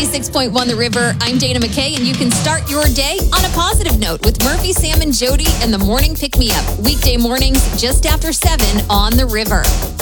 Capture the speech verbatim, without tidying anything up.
ninety-six point one The River. I'm Dana McKay, and you can start your day on a positive note with Murphy, Sam, and Jody and the Morning Pick Me Up. Weekday mornings just after seven on The River.